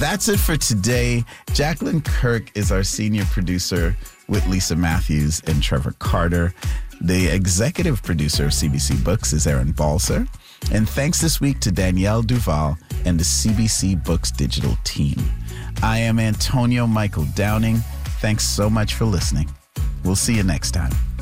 That's it for today. Jacqueline Kirk is our senior producer with Lisa Matthews and Trevor Carter. The executive producer of CBC Books is Aaron Balser. And thanks this week to Danielle Duval and the CBC Books digital team. I am Antonio Michael Downing. Thanks so much for listening. We'll see you next time.